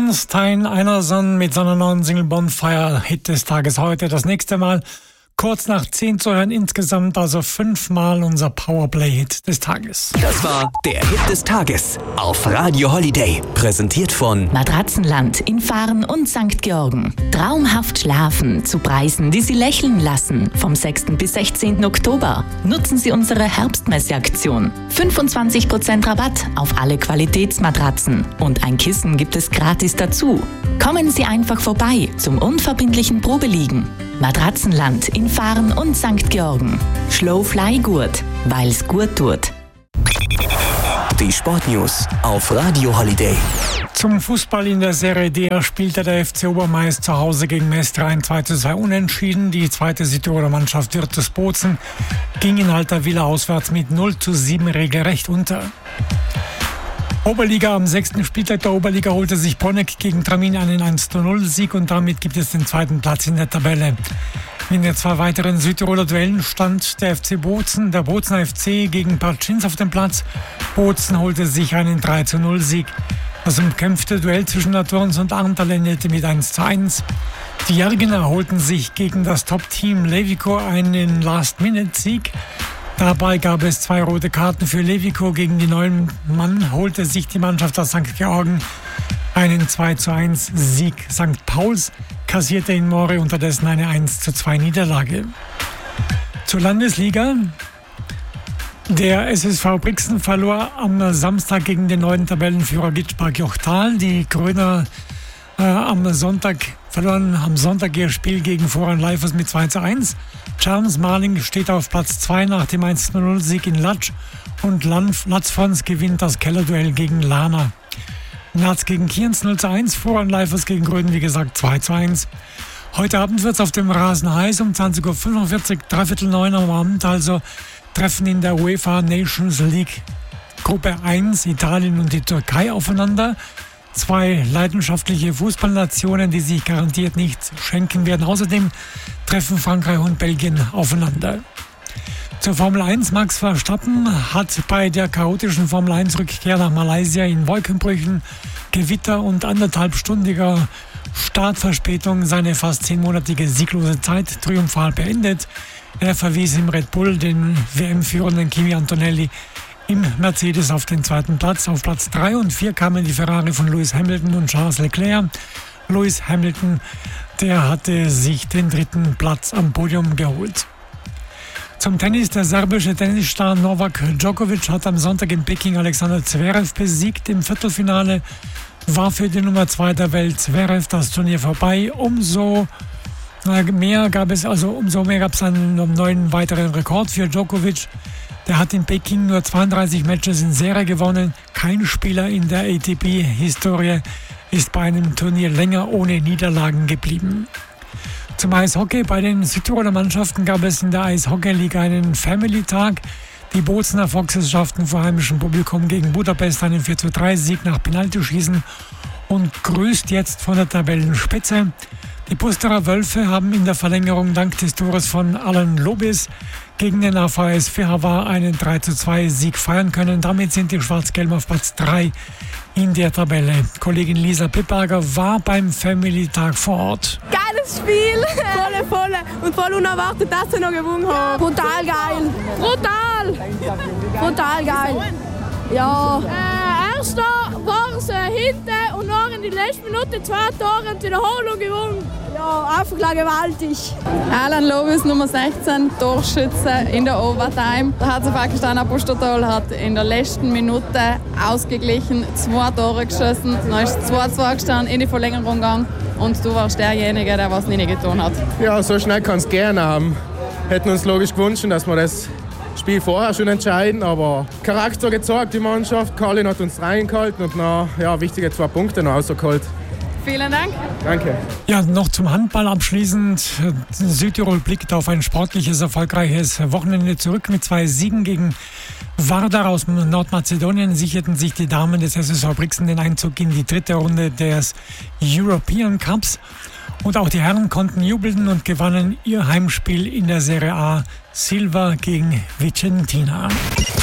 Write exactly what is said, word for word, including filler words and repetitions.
Stein Einerson mit seiner neuen Single Bonfire, Hit des Tages heute. Das nächste Mal kurz nach zehn zu hören, insgesamt also fünfmal unser Powerplay-Hit des Tages. Das war der Hit des Tages auf Radio Holiday. Präsentiert von Matratzenland in Fahren und Sankt Georgen. Traumhaft schlafen zu Preisen, die Sie lächeln lassen. Vom sechsten bis sechzehnten Oktober. Nutzen Sie unsere Herbstmesseaktion. fünfundzwanzig Prozent Rabatt auf alle Qualitätsmatratzen. Und ein Kissen gibt es gratis dazu. Kommen Sie einfach vorbei zum unverbindlichen Probeliegen. Matratzenland in Fahren und Sankt Georgen. Schlo-Fly gut, weil's gut tut. Die Sportnews auf Radio Holiday. Zum Fußball in der Serie D spielte der F C Obermais zu Hause gegen Mestre ein zwei zu zwei unentschieden. Die zweite Südtiroler Mannschaft Virtus Bozen ging in Alter Villa auswärts mit null zu sieben regelrecht unter. Oberliga am sechsten Spieltag der Oberliga holte sich Bonneck gegen Tramin einen eins zu null Sieg und damit gibt es den zweiten Platz in der Tabelle. In den zwei weiteren Südtiroler Duellen stand der F C Bozen, der Bozener F C gegen Partschins auf dem Platz. Bozen holte sich einen drei zu null Sieg. Das umkämpfte Duell zwischen Naturns und Arntal endete mit eins zu eins. Die Järgener holten sich gegen das Top-Team Levico einen Last-Minute-Sieg. Dabei gab es zwei rote Karten für Levico. Gegen die neuen Mann holte sich die Mannschaft aus Sankt Georgen einen zwei zu eins Sieg. Sankt Pauls kassierte in Moore unterdessen eine eins zu zwei Niederlage. Zur Landesliga. Der S S V Brixen verlor am Samstag gegen den neuen Tabellenführer Gitschbach-Jochtal. Die Gröner äh, am Sonntag verloren am Sonntag ihr Spiel gegen Vorrang Leifers mit zwei zu eins. Charles Marling steht auf Platz zwei nach dem eins zu null Sieg in Latsch und Latzfons gewinnt das Kellerduell gegen Lana. Naz gegen Kienz null zu eins, Vorrang Leifers gegen Gröden, wie gesagt, zwei zu eins. Heute Abend wird es auf dem Rasen heiß, um zwanzig Uhr fünfundvierzig, dreiviertel neun am Abend, also treffen in der UEFA Nations League Gruppe eins Italien und die Türkei aufeinander. Zwei leidenschaftliche Fußballnationen, die sich garantiert nichts schenken werden. Außerdem treffen Frankreich und Belgien aufeinander. Zur Formel eins. Max Verstappen hat bei der chaotischen Formel eins Rückkehr nach Malaysia in Wolkenbrüchen, Gewitter und anderthalbstündiger Startverspätung seine fast zehnmonatige sieglose Zeit triumphal beendet. Er verwies im Red Bull den W M-führenden Kimi Antonelli im Mercedes auf den zweiten Platz. Auf Platz drei und vier kamen die Ferrari von Lewis Hamilton und Charles Leclerc. Lewis Hamilton, der hatte sich den dritten Platz am Podium geholt. Zum Tennis. Der serbische Tennisstar Novak Djokovic hat am Sonntag in Peking Alexander Zverev besiegt. Im Viertelfinale war für die Nummer zwei der Welt Zverev das Turnier vorbei. Umso mehr gab es, also umso mehr gab es einen neuen weiteren Rekord für Djokovic. Der hat in Peking nur zweiunddreißig Matches in Serie gewonnen. Kein Spieler in der A T P-Historie ist bei einem Turnier länger ohne Niederlagen geblieben. Zum Eishockey. Bei den Südtiroler Mannschaften gab es in der Eishockey-Liga einen Family-Tag. Die Bozener Foxes schafften vor heimischem Publikum gegen Budapest einen vier zu drei Sieg nach Penaltyschießen und grüßt jetzt von der Tabellenspitze. Die Pusterer Wölfe haben in der Verlängerung dank des Tores von Alan Lobis gegen den A V S Fehavar einen drei zu zwei Sieg feiern können. Damit sind die Schwarz-Gelben auf Platz drei in der Tabelle. Kollegin Lisa Pippager war beim Family-Tag vor Ort. Geiles Spiel! Volle, volle und voll unerwartet, dass sie noch gewonnen haben. Brutal geil! Brutal! Brutal geil! Ja. Äh, erster war es äh, hinten und noch in die letzten Minute zwei Tore und Wiederholung gewonnen. Ja, einfach gleich gewaltig. Alan Lobis, Nummer sechzehn, Torschütze in der Overtime. Der H C Pakistan Apostol hat in der letzten Minute ausgeglichen, zwei Tore geschossen. Dann ist zwei zu zwei gestanden, in die Verlängerung gegangen und du warst derjenige, der was nicht getan hat. Ja, so schnell kann es gerne haben. Hätten uns logisch gewünscht, dass wir das Spiel vorher schon entscheiden, aber Charakter gezeigt, die Mannschaft. Karlin hat uns reingehalten und noch ja, wichtige zwei Punkte noch rausgeholt. Vielen Dank. Danke. Ja, noch zum Handball abschließend. Südtirol blickt auf ein sportliches, erfolgreiches Wochenende zurück. Mit zwei Siegen gegen Vardar aus Nordmazedonien sicherten sich die Damen des S S V Brixen den Einzug in die dritte Runde des European Cups. Und auch die Herren konnten jubeln und gewannen ihr Heimspiel in der Serie A Silva gegen Vicentina.